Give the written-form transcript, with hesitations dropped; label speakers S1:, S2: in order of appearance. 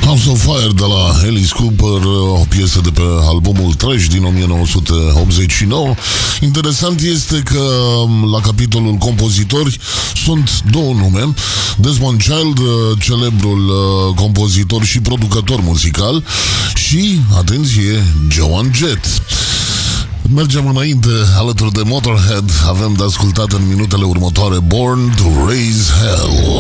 S1: House of Fire de la Alice Cooper, o piesă de pe albumul Trash din 1989. Interesant este că la capitolul compozitori sunt două nume: Desmond Child, celebrul compozitor și producător muzical, și, atenție, Joan Jett. Mergem înainte alături de Motorhead. Avem de ascultat în minutele următoare Born to Raise Hell.